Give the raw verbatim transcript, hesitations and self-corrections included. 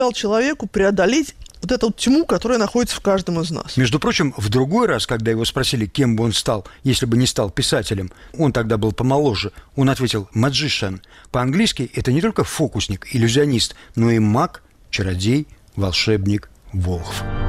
человеку преодолеть вот эту тьму, которая находится в каждом из нас. Между прочим, в другой раз, когда его спросили, кем бы он стал, если бы не стал писателем, он тогда был помоложе, он ответил «magician». По-английски это не только фокусник, иллюзионист, но и маг, чародей, волшебник, волхв.